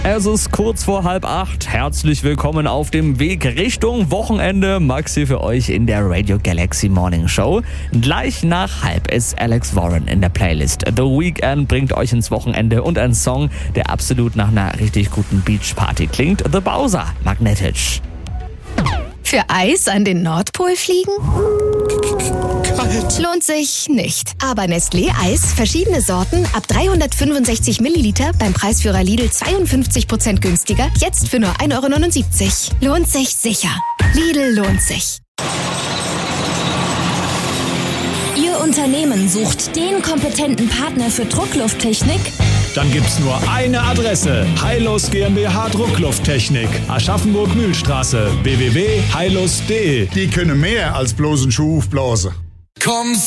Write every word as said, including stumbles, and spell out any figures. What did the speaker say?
Es ist kurz vor halb acht. Herzlich willkommen auf dem Weg Richtung Wochenende. Max hier für euch in der Radio Galaxy Morning Show. Gleich nach halb ist Alex Warren in der Playlist. The Weeknd bringt euch ins Wochenende und ein Song, der absolut nach einer richtig guten Beachparty klingt. The Bowser, Magnetisch. Für Eis an den Nordpol fliegen? Kalt. Lohnt sich nicht. Aber Nestlé Eis, verschiedene Sorten, ab dreihundertfünfundsechzig Milliliter, beim Preisführer Lidl zweiundfünfzig Prozent günstiger, jetzt für nur ein Euro neunundsiebzig. Lohnt sich sicher. Lidl lohnt sich. Ihr Unternehmen sucht den kompetenten Partner für Drucklufttechnik? Dann gibt's nur eine Adresse. Heilos GmbH Drucklufttechnik. Aschaffenburg-Mühlstraße. w w w punkt heilos punkt de. Die können mehr als bloß einen Schuh aufblasen. Komm,